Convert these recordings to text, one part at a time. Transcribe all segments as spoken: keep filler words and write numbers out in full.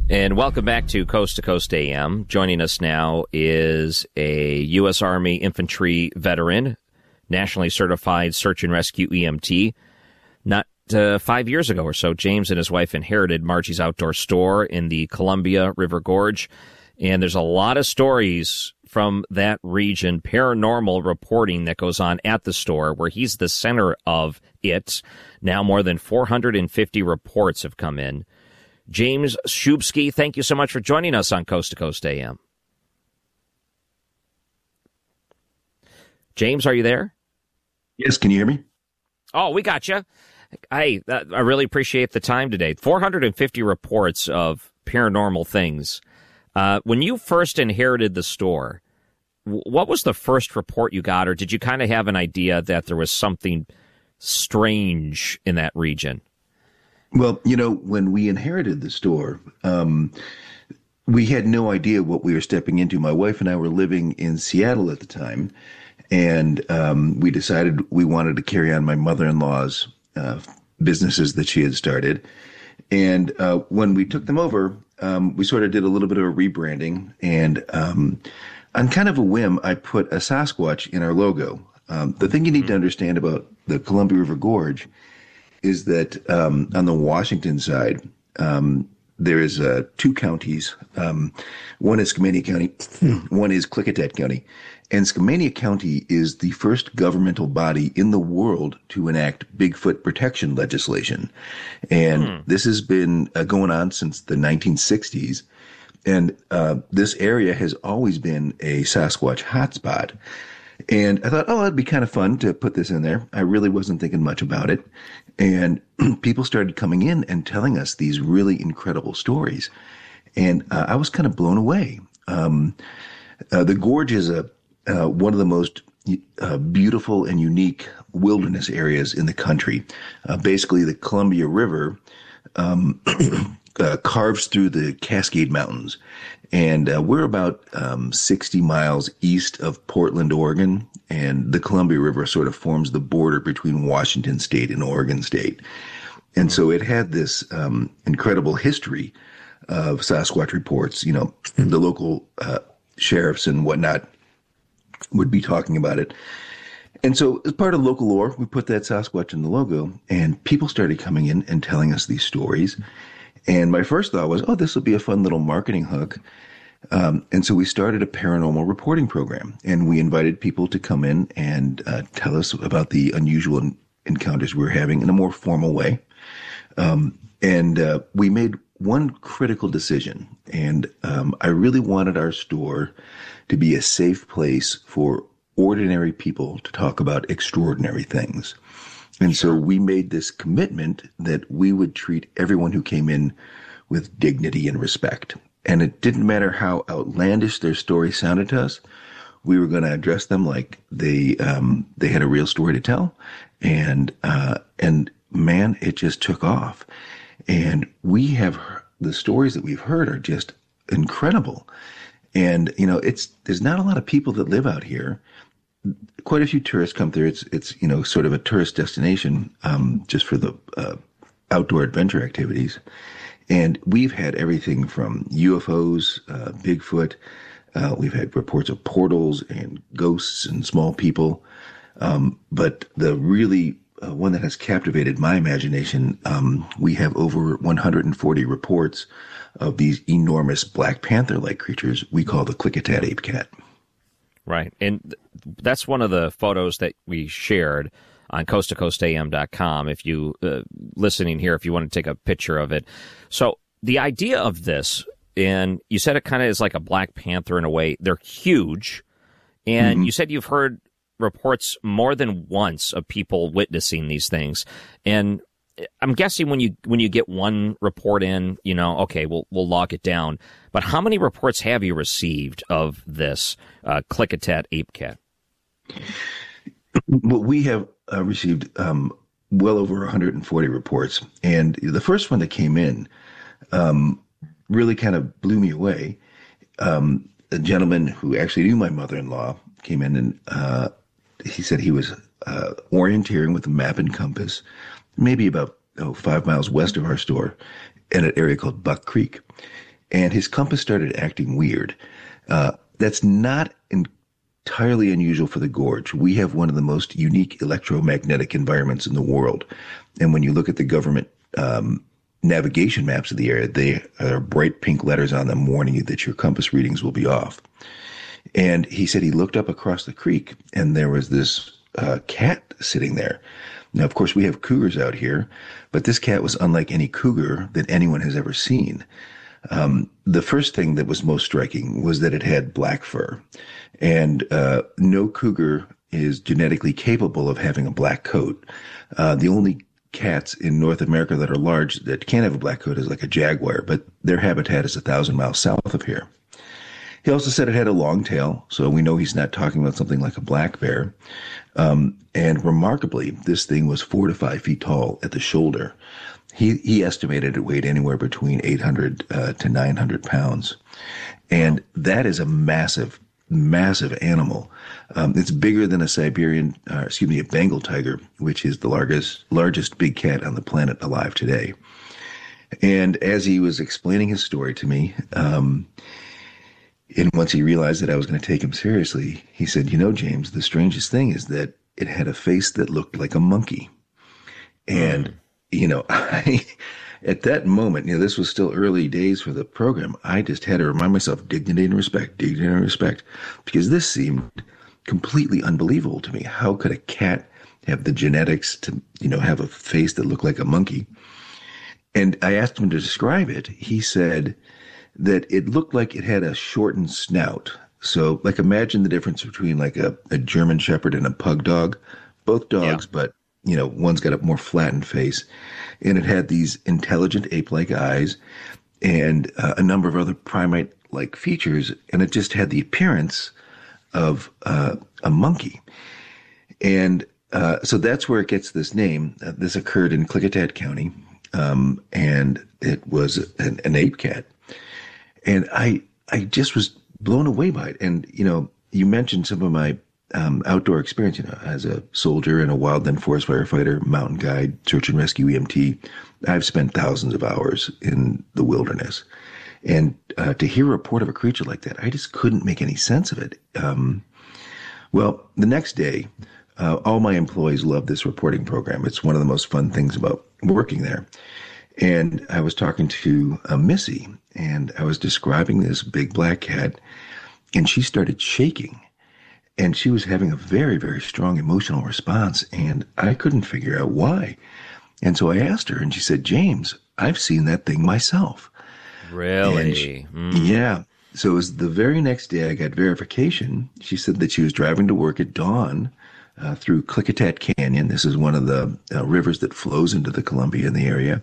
And welcome back to Coast to Coast A M. Joining us now is a U S. Army infantry veteran, nationally certified search and rescue E M T. Not uh, five years ago or so, James and his wife inherited Margie's Outdoor Store in the Columbia River Gorge. And there's a lot of stories from that region, paranormal reporting that goes on at the store, where he's the center of it. Now more than four hundred fifty reports have come in. James Shubsky, thank you so much for joining us on Coast to Coast A M. James, are you there? Yes, can you hear me? Oh, we got you. Hey, I really appreciate the time today. four hundred fifty reports of paranormal things. Uh, when you first inherited the store, what was the first report you got, or did you kind of have an idea that there was something strange in that region? Well, you know, when we inherited the store, um, we had no idea what we were stepping into. My wife and I were living in Seattle at the time, and um, we decided we wanted to carry on my mother-in-law's uh, businesses that she had started. And uh, when we took them over, um, we sort of did a little bit of a rebranding. And um, on kind of a whim, I put a Sasquatch in our logo. Um, the thing you need to understand about the Columbia River Gorge is that um, on the Washington side, um, there is uh, two counties. Um, one is Skamania County, one is Klickitat County. And Skamania County is the first governmental body in the world to enact Bigfoot protection legislation. And mm. this has been uh, going on since the nineteen sixties. And uh, this area has always been a Sasquatch hotspot. And I thought, oh, it'd be kind of fun to put this in there. I really wasn't thinking much about it. And people started coming in and telling us these really incredible stories. And uh, I was kind of blown away. Um, uh, the gorge is a uh, one of the most uh, beautiful and unique wilderness areas in the country. Uh, basically, the Columbia River um, uh, carves through the Cascade Mountains. And uh, we're about um, sixty miles east of Portland, Oregon, and the Columbia River sort of forms the border between Washington State and Oregon State. And so it had this um, incredible history of Sasquatch reports. You know, the local uh, sheriffs and whatnot would be talking about it. And so as part of local lore, we put that Sasquatch in the logo, and people started coming in and telling us these stories. And my first thought was, oh, this will be a fun little marketing hook. Um, and so we started a paranormal reporting program, and we invited people to come in and uh, tell us about the unusual encounters we were having in a more formal way. Um, and uh, we made one critical decision, and um, I really wanted our store to be a safe place for ordinary people to talk about extraordinary things. And so we made this commitment that we would treat everyone who came in with dignity and respect. And it didn't matter how outlandish their story sounded to us. We were going to address them like they um, they had a real story to tell. And uh, and man, it just took off. And we have the stories that we've heard are just incredible. And you know, it's there's not a lot of people that live out here. Quite a few tourists come through. It's, it's you know, sort of a tourist destination um, just for the uh, outdoor adventure activities. And we've had everything from U F Os, uh, Bigfoot. Uh, we've had reports of portals and ghosts and small people. Um, but the really uh, one that has captivated my imagination, um, we have over one hundred forty reports of these enormous Black Panther-like creatures we call the Klickitat ape cat. Right. And that's one of the photos that we shared on coast to coast A M dot com. If you, uh, listening here, if you want to take a picture of it. So the idea of this, and you said it kind of is like a Black Panther in a way. They're huge. And mm-hmm. you said you've heard reports more than once of people witnessing these things. And I'm guessing when you when you get one report in, you know, okay, we'll we'll log it down. But how many reports have you received of this uh, Klickitat ape cat? Well, we have uh, received um, well over one hundred forty reports, and the first one that came in um, really kind of blew me away. Um, a gentleman who actually knew my mother-in-law came in, and uh, he said he was uh, orienteering with a map and compass, maybe about oh, five miles west of our store, in an area called Buck Creek. and his compass started acting weird. Uh, that's not entirely unusual for the gorge. We have one of the most unique electromagnetic environments in the world. And when you look at the government um, navigation maps of the area, they are bright pink letters on them warning you that your compass readings will be off. And he said he looked up across the creek and there was this uh, cat sitting there. Now, of course, we have cougars out here, but this cat was unlike any cougar that anyone has ever seen. Um, the first thing that was most striking was that it had black fur. And uh, no cougar is genetically capable of having a black coat. Uh, the only cats in North America that are large that can have a black coat is like a jaguar, but their habitat is a thousand miles south of here. He also said it had a long tail, so we know he's not talking about something like a black bear. Um, and remarkably, this thing was four to five feet tall at the shoulder. He he estimated it weighed anywhere between eight hundred uh, to nine hundred pounds. And that is a massive, massive animal. Um, it's bigger than a Siberian, uh, excuse me, a Bengal tiger, which is the largest, largest big cat on the planet alive today. And as he was explaining his story to me, um, and once he realized that I was going to take him seriously, he said, you know, James, the strangest thing is that it had a face that looked like a monkey. And, mm. you know, I, at that moment, you know, this was still early days for the program. I just had to remind myself, dignity and respect, dignity and respect, because this seemed completely unbelievable to me. How could a cat have the genetics to, you know, have a face that looked like a monkey? And I asked him to describe it. He said that it looked like it had a shortened snout. So, like, imagine the difference between like a, a German Shepherd and a pug dog. Both dogs, yeah. But, you know, one's got a more flattened face. And it had these intelligent ape-like eyes and uh, a number of other primate-like features. And it just had the appearance of uh, a monkey. And uh, so that's where it gets this name. Uh, this occurred in Klickitat County, um, and it was an, an ape cat. And I, I just was blown away by it. And, you know, you mentioned some of my um, outdoor experience, you know, as a soldier and a wildland forest firefighter, mountain guide, search and rescue E M T. I've spent thousands of hours in the wilderness. And uh, to hear a report of a creature like that, I just couldn't make any sense of it. Um, well, the next day, uh, all my employees love this reporting program. It's one of the most fun things about working there. And I was talking to uh, Missy, and I was describing this big black cat, and she started shaking. And she was having a very, very strong emotional response, and I couldn't figure out why. And so I asked her, and she said, James, I've seen that thing myself. Really? She, mm. Yeah. So it was the very next day I got verification. She said that she was driving to work at dawn uh, through Klickitat Canyon. This is one of the uh, rivers that flows into the Columbia in the area.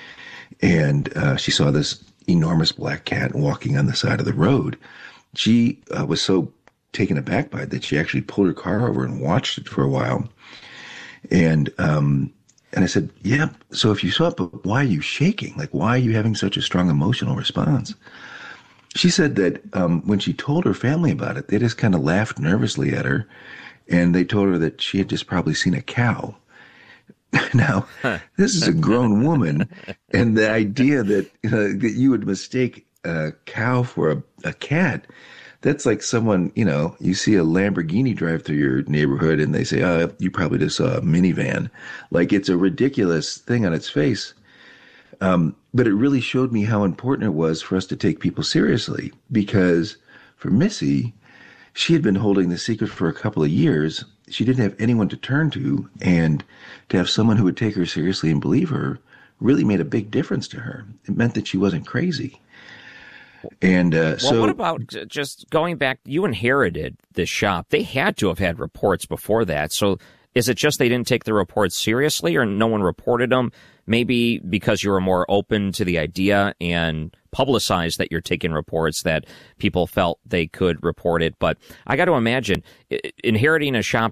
And uh, she saw this enormous black cat walking on the side of the road. She uh, was so taken aback by it that she actually pulled her car over and watched it for a while. And um, and I said, yeah, so if you saw it, but why are you shaking? Like, why are you having such a strong emotional response? She said that um, when she told her family about it, they just kind of laughed nervously at her. And they told her that she had just probably seen a cow. Now, this is a grown woman, and the idea that uh, that you would mistake a cow for a, a cat, that's like someone, you know, you see a Lamborghini drive through your neighborhood and they say, oh, you probably just saw a minivan. Like, it's a ridiculous thing on its face. Um, but it really showed me how important it was for us to take people seriously, because for Missy, she had been holding the secret for a couple of years. She didn't have anyone to turn to, and to have someone who would take her seriously and believe her really made a big difference to her. It meant that she wasn't crazy. And uh, well, so, what about just going back? You inherited this shop. They had to have had reports before that. So is it just they didn't take the reports seriously, or no one reported them? Maybe because you were more open to the idea and publicized that you're taking reports, that people felt they could report it. But I got to imagine inheriting a shop